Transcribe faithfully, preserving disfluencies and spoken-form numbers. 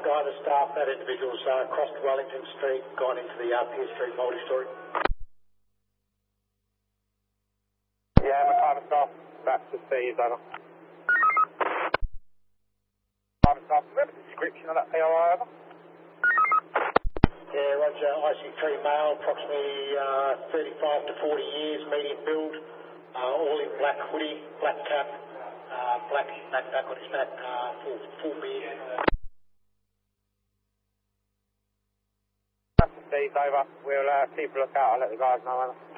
driver staff, that individual's uh, crossed Wellington Street, gone into the uh, Pierce Street multi-story. Yeah, my driver staff, back to C is over. Driver staff, remember the description of that P O I over? Yeah, Roger, I C three male, approximately uh, thirty-five to forty years, medium build, uh, all in black hoodie, black cap, uh, black backpack on his back, uh, full, full beard. That's the Steve's over. We'll uh, keep a look out. I'll let the guys know.